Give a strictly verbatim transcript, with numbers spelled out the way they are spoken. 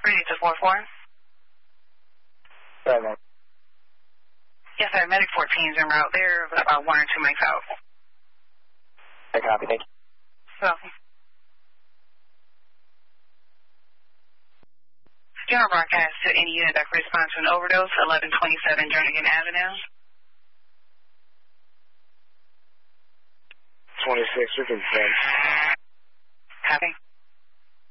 Ready to four four. Seven. Yes, sir. Medic fourteen is en route. They're about one or two mics out. I copy. Thank you. Welcome. General broadcast to any unit that corresponds to an overdose, eleven twenty-seven Jernigan Avenue. twenty-six, we can send. Copy.